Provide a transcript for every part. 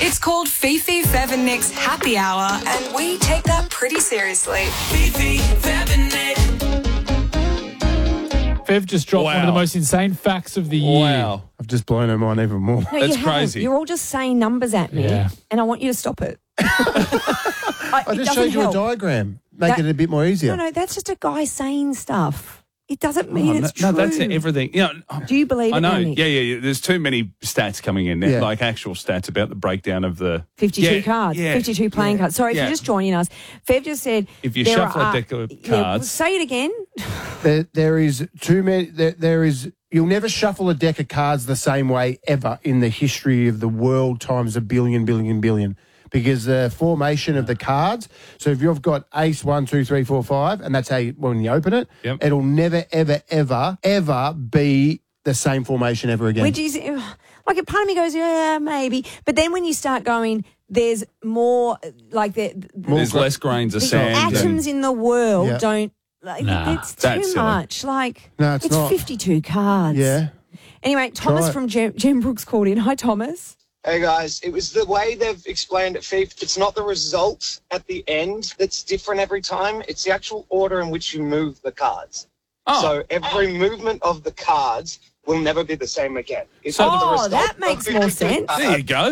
It's called Fifi, Fev and Nick's Happy Hour, and we take that pretty seriously. Fifi, Fev and Nick. Fev just dropped one of the most insane facts of the year. Wow. I've just blown her mind even more. No, That's you haven't. crazy. You're all just saying numbers at me, and I want you to stop it. I just showed you a diagram. Make it a bit more easier. No, that's just a guy saying stuff. It doesn't mean it's true. No, that's everything. Do you believe I it, know. Danny? Yeah. There's too many stats coming in now, like actual stats about the breakdown of the 52 cards, 52 playing cards. Sorry, if you're just joining us. Fev just said if you shuffle a deck of cards. say it again. There is too many. There is. You'll never shuffle a deck of cards the same way ever in the history of the world times a billion. Because the formation of the cards, so if you've got ace 1, 2, 3, 4, 5, and that's how when you open it, it'll never, ever be the same formation ever again. Which is, like, a part of me goes, yeah, maybe. But then when you start going, there's more, like, there's less grains of sand. Atoms in the world don't, like, it's too much. Like, no, it's not. 52 cards. Yeah. Anyway, Thomas from Jem Brooks called in. Hi, Thomas. Hey guys, it was the way they've explained it, Fief. It's not the result at the end that's different every time. It's the actual order in which you move the cards. So every movement of the cards will never be the same again. That makes more sense. There you go.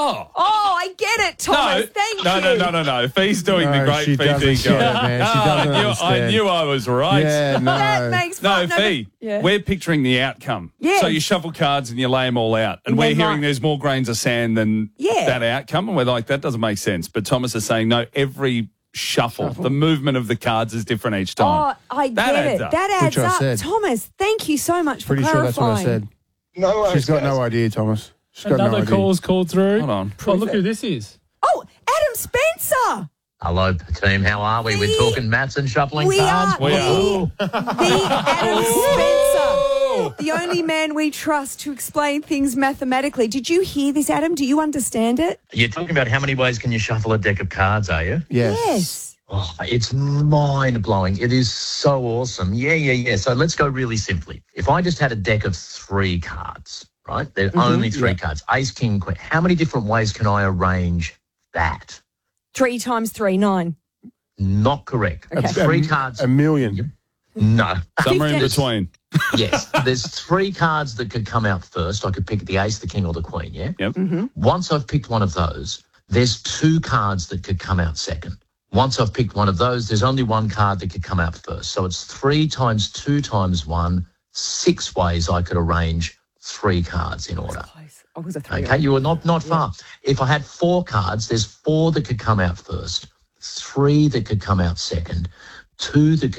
I get it, Thomas. Thank you. No. Fee's doing the great Fee thing. She doesn't understand. I knew I was right. Yeah, no. That makes fun. No, Fee, we're picturing the outcome. Yes. So you shuffle cards and you lay them all out. And we're hearing there's more grains of sand than that outcome. And we're like, that doesn't make sense. But Thomas is saying, no, every shuffle, the movement of the cards is different each time. I get it. That adds up. Thomas, thank you so much for clarifying. Pretty sure that's what I said. No worries, She's got no idea, Thomas. She's got Another no idea. call's called through. Hold on. Oh, look who this is. Oh, Adam Spencer. Hello, team. How are we? We're talking maths and shuffling cards. We are the Adam Spencer, the only man we trust to explain things mathematically. Did you hear this, Adam? Do you understand it? You're talking about how many ways can you shuffle a deck of cards, are you? Yes. Oh, it's mind-blowing. It is so awesome. Yeah. So let's go really simply. If I just had a deck of 3 cards, right? There are only 3 cards. Ace, king, queen. How many different ways can I arrange that? 3 times 3, 9. Not correct. Okay. 3 cards. A million. No. Somewhere in between. Yes. There's 3 cards that could come out first. I could pick the ace, the king, or the queen, yeah? Yep. Once I've picked one of those, there's 2 cards that could come out second. Once I've picked one of those, there's only 1 card that could come out first. So it's 3 times 2 times 1, 6 ways I could arrange 3 cards in order. I was a 3. Okay, you were not far. If I had 4 cards, there's 4 that could come out first, 3 that could come out second, 2 that